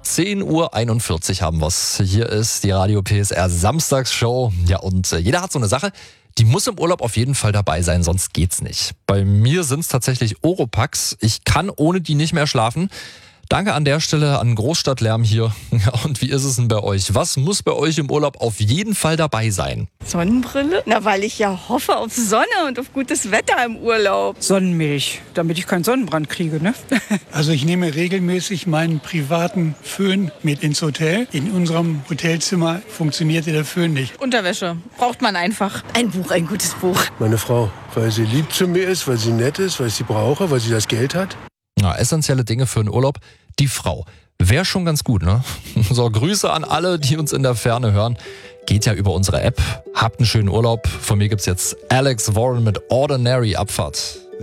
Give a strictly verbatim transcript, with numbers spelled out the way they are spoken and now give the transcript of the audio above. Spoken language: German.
zehn Uhr einundvierzig haben wir's. Hier ist die Radio P S R Samstagsshow. Ja, und äh, jeder hat so eine Sache, die muss im Urlaub auf jeden Fall dabei sein, sonst geht's nicht. Bei mir sind's tatsächlich Oropax. Ich kann ohne die nicht mehr schlafen. Danke an der Stelle an Großstadtlärm hier. Ja, und wie ist es denn bei euch? Was muss bei euch im Urlaub auf jeden Fall dabei sein? Sonnenbrille? Na, weil ich ja hoffe auf Sonne und auf gutes Wetter im Urlaub. Sonnenmilch, damit ich keinen Sonnenbrand kriege, ne? Also ich nehme regelmäßig meinen privaten Föhn mit ins Hotel. In unserem Hotelzimmer funktionierte der Föhn nicht. Unterwäsche. Braucht man einfach. Ein Buch, ein gutes Buch. Meine Frau, weil sie lieb zu mir ist, weil sie nett ist, weil ich sie brauche, weil sie das Geld hat. Na, essentielle Dinge für einen Urlaub. Die Frau. Wäre schon ganz gut, ne? So, Grüße an alle, die uns in der Ferne hören. Geht ja über unsere App. Habt einen schönen Urlaub. Von mir gibt's jetzt Alex Warren mit Ordinary Abfahrt.